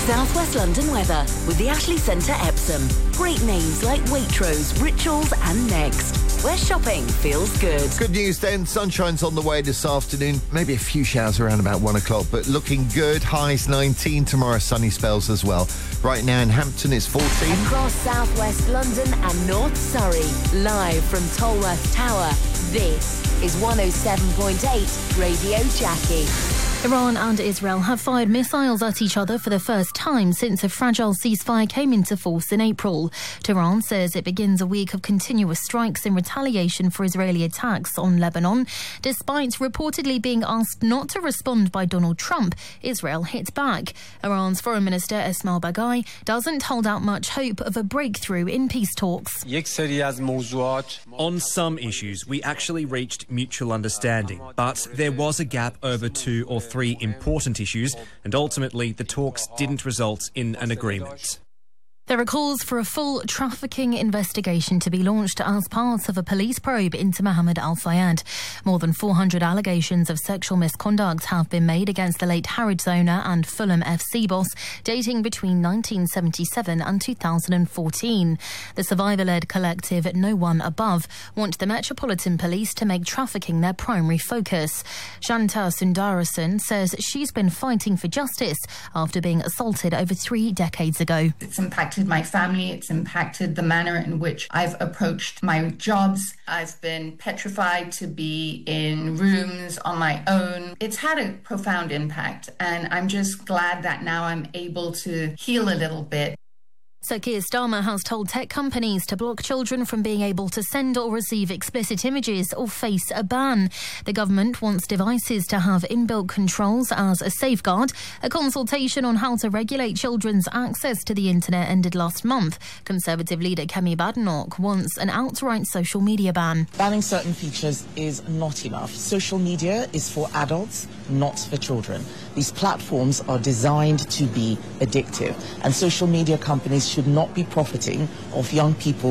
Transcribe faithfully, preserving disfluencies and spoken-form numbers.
South West London weather with the Ashley Centre Epsom. Great names like Waitrose, Rituals and Next, where shopping feels good. Good news then, sunshine's on the way this afternoon. Maybe a few showers around about one o'clock, but looking good. Highs nineteen, tomorrow sunny spells as well. Right now in Hampton it's fourteen. Across South West London and North Surrey, live from Tolworth Tower, this is one oh seven point eight Radio Jackie. Iran and Israel have fired missiles at each other for the first time since a fragile ceasefire came into force in April. Tehran says it begins a week of continuous strikes in retaliation for Israeli attacks on Lebanon. Despite reportedly being asked not to respond by Donald Trump, Israel hit back. Iran's Foreign Minister Esmail Baghaei doesn't hold out much hope of a breakthrough in peace talks. On some issues, we actually reached mutual understanding, but there was a gap over two or three important issues, and ultimately the talks didn't result in an agreement. There are calls for a full trafficking investigation to be launched as part of a police probe into Mohammed Al-Fayed. More than four hundred allegations of sexual misconduct have been made against the late Harrods owner and Fulham F C boss, dating between nineteen seventy-seven and two thousand fourteen. The survivor-led collective No One Above want the Metropolitan Police to make trafficking their primary focus. Shanta Sundarasan says she's been fighting for justice after being assaulted over three decades ago. It's impacted my family, it's impacted the manner in which I've approached my jobs. I've been petrified to be in rooms on my own. It's had a profound impact, and I'm just glad that now I'm able to heal a little bit. Sir Keir Starmer has told tech companies to block children from being able to send or receive explicit images or face a ban. The government wants devices to have inbuilt controls as a safeguard. A consultation on how to regulate children's access to the internet ended last month. Conservative leader Kemi Badenoch wants an outright social media ban. Banning certain features is not enough. Social media is for adults, not for children. These platforms are designed to be addictive, and social media companies should not be profiting off young people